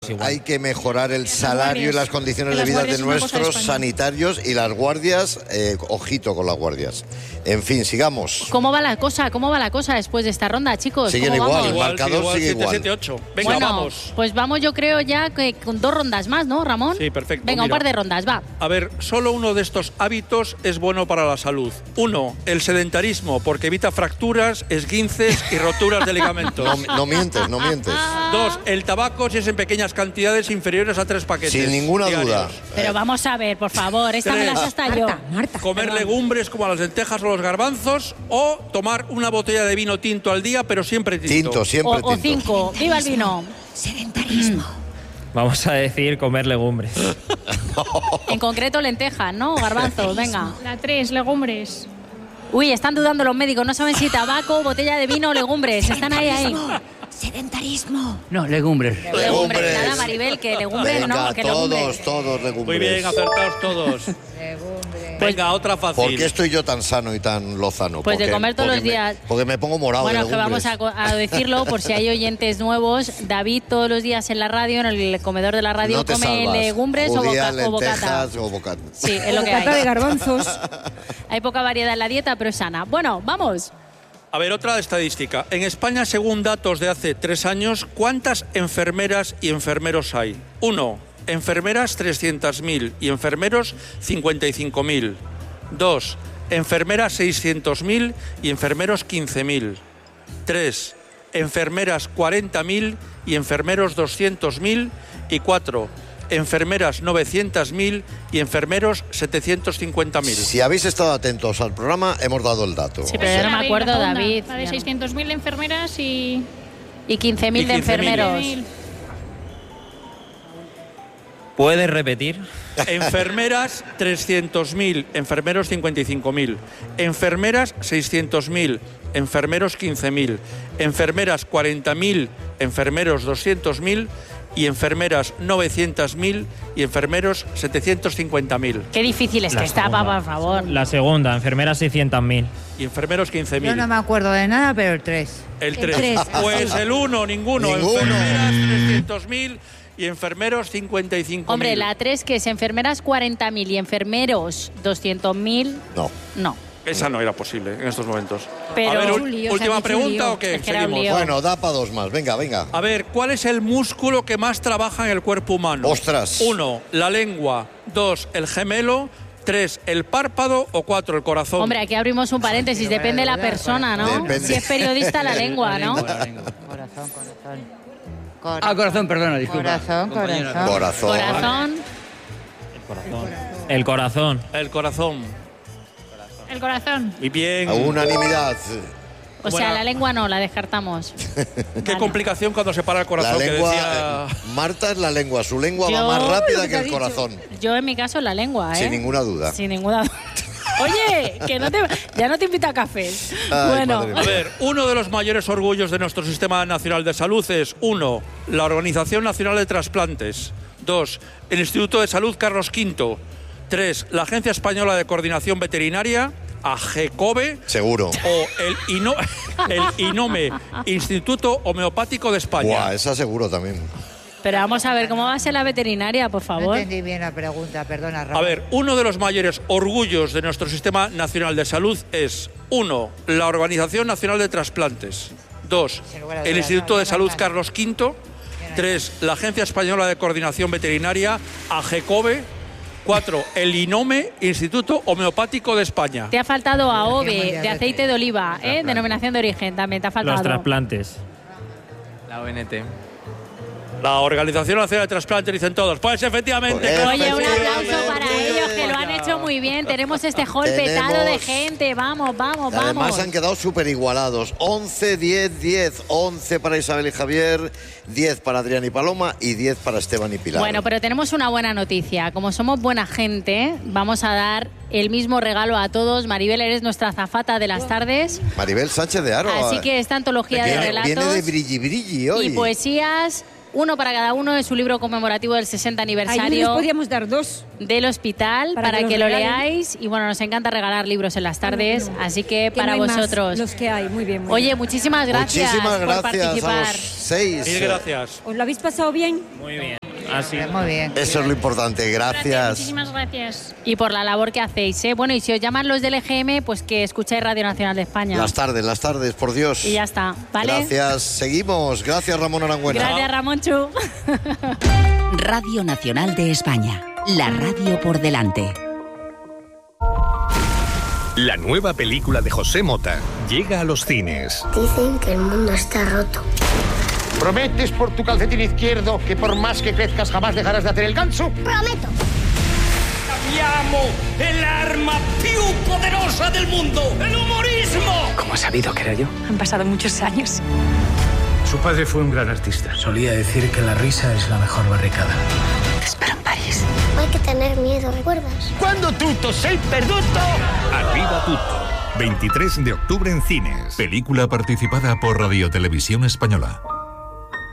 igual. Hay que mejorar el salario y las condiciones de vida de nuestros sanitarios y las guardias. Ojito con las guardias. En fin, sigamos. ¿Cómo va la cosa? ¿Cómo va la cosa después de esta ronda, chicos? Siguen ¿Cómo igual, vamos? el marcador sigue igual. 7-7-8. Venga, bueno, vamos. Pues vamos, yo creo ya que con 2 rondas más, ¿no, Ramón? Sí, perfecto. Venga, mira. un par de rondas, va. A ver, solo uno de estos hábitos es bueno para la salud. 1, el sedentarismo, porque evita fracturas, esguinces y roturas de ligamentos. No mientes, no mientes. 2, el tabaco si es en pequeñas cantidades inferiores a 3 paquetes. Sin ninguna diarios. duda. Pero vamos a ver, por favor, esta me 3, la sé hasta yo. comer legumbres como las lentejas o los garbanzos, o tomar una botella de vino tinto al día, pero siempre tinto. Tinto, siempre tinto. O 5, viva el vino. Sedentarismo. Vamos a decir comer legumbres. En concreto lentejas, ¿no? Garbanzos, venga. La 3, legumbres. Uy, están dudando los médicos, no saben si tabaco, botella de vino o legumbres. Están ahí. Sedentarismo. No, legumbres. Legumbres. Nada, Maribel, que legumbres Venga, no, que legumbres. todos legumbres. Muy bien, acertados todos. Venga, otra fácil. ¿Por qué estoy yo tan sano y tan lozano? Pues de comer todos los días. Porque me pongo morado Bueno, de que vamos legumbres. a decirlo por si hay oyentes nuevos. David todos los días en la radio, en el comedor de la radio, No te come salvas. legumbres Judía, o bocata. lentejas o bocata. Sí, es lo que Bocata de hay. garbanzos. Hay poca variedad en la dieta, pero es sana. Bueno, vamos. A ver, otra estadística. En España, según datos de hace 3 años, ¿cuántas enfermeras y enfermeros hay? 1, enfermeras 300.000 y enfermeros 55.000. 2, enfermeras 600.000 y enfermeros 15.000. 3, enfermeras 40.000 y enfermeros 200.000. Y 4, enfermeras 900.000 y enfermeros 750.000. Si habéis estado atentos al programa, hemos dado el dato. Sí, pero yo no me acuerdo, David. La de 600.000 enfermeras y 15.000 de enfermeros. 15.000. ¿Puedes repetir? Enfermeras 300.000, enfermeros 55.000. Enfermeras 600.000, enfermeros 15.000. Enfermeras 40.000, enfermeros 200.000. Y enfermeras 900.000 y enfermeros 750.000. Qué difícil es que está, por favor. La segunda, enfermeras 600.000. Y enfermeros 15.000. Yo no me acuerdo de nada, pero el 3. El El 3. tres. Pues el 1, ninguno. Ninguno. Enfermeras 300.000 y enfermeros 55.000. Hombre, la 3, que es enfermeras 40.000 y enfermeros 200.000. No. No. Esa no era posible en estos momentos. Pero- a ver, Un lío, última se ha pregunta dicho un lío. o qué? Es que era un Seguimos. lío. Bueno, da para 2 más. Venga, venga. A ver, ¿cuál es el músculo que más trabaja en el cuerpo humano? Ostras. 1, la lengua. 2, el gemelo. 3, el párpado. O 4, el corazón. Hombre, aquí abrimos un paréntesis, depende de la persona, ¿no? Depende. Si es periodista, la lengua, ¿no? Corazón. Corazón, perdona, disculpa. Corazón. Corazón. Corazón. El corazón. El corazón. El corazón. Y bien. A unanimidad. O sea, la lengua no, la descartamos. Qué Vale. complicación cuando se para el La corazón, que lengua. decía... Marta es la lengua. Su lengua Yo- va más rápida lo que que te ha el dicho. corazón. Yo en mi caso la lengua, ¿eh? Sin ninguna duda. Sin ninguna duda. Oye, que no te, ya no te invito a café. Ay, Bueno, madre A ver, uno de los mayores orgullos de nuestro Sistema Nacional de Salud es 1, la Organización Nacional de Trasplantes. 2, el Instituto de Salud Carlos V. 3, la Agencia Española de Coordinación Veterinaria, AGECOVE. Seguro. O el INOME, Instituto Homeopático de España. Buah, esa seguro también. pero vamos a ver cómo va a ser la veterinaria, por No favor. entendí bien la pregunta, perdona, A Ramón. ver, uno de los mayores orgullos de nuestro Sistema Nacional de Salud es 1, la Organización Nacional de Trasplantes. 2, Sin lugar a el dudas, Instituto no, de no, Salud no. Carlos V. 3, la Agencia Española de Coordinación Veterinaria, AGECOVE. 4, el INOME, Instituto Homeopático de España. Te ha faltado AOVE, Mundial de de aceite de oliva, ¿eh? Denominación de origen, también te ha faltado. Los trasplantes. La ONT. La Organización Nacional de Trasplantes, dicen todos. Pues efectivamente. Pues, claro. Oye, un Efectivamente. aplauso para ellos, que lo han hecho muy bien. Tenemos este hall Tenemos- petado de gente. Vamos, vamos, Además vamos. han quedado súper igualados. 11, 10, 10. 11 para Isabel y Javier, 10 para Adrián y Paloma y 10 para Esteban y Pilar. Bueno, pero tenemos una buena noticia. Como somos buena gente, vamos a dar el mismo regalo a todos. Maribel, eres nuestra azafata de las tardes. Maribel Sánchez de Aro. Así que esta antología de relatos Viene de brilli brilli hoy. y poesías, uno para cada uno de su libro conmemorativo del 60 Ahí les aniversario podríamos dar 2. del hospital para que los lo regalen. leáis. Y bueno, nos encanta regalar libros en las tardes, así que para no hay más, vosotros. los que hay, muy bien. Muy Oye, bien. muchísimas gracias Muchísimas por gracias a participar. los 6. Mil gracias. ¿Os lo habéis pasado bien? Muy bien. Así. Muy bien. Eso es lo importante. Gracias. Muchísimas gracias. Y por la labor que hacéis, ¿eh? Bueno, y si os llaman los del EGM, pues que escuchéis Radio Nacional de España. Las tardes, por Dios. Y ya está, ¿vale? Gracias. Seguimos. Gracias, Ramón Arangüena. Gracias, Ramonchu. Radio Nacional de España. La radio por delante. La nueva película de José Mota llega a los cines. Dicen que el mundo está roto. ¿Prometes por tu calcetín izquierdo que por más que crezcas jamás dejarás de hacer el ganso? ¡Prometo! ¡Cambiamo el arma più poderosa del mundo! ¡El humorismo! ¿Cómo has sabido que era yo? Han pasado muchos años. Su padre fue un gran artista. Solía decir que la risa es la mejor barricada. Te espero en París. No hay que tener miedo, ¿recuerdas? Cuando tutto sei perduto. Arriba tutto. 23 de octubre en cines. Película participada por Radio Televisión Española.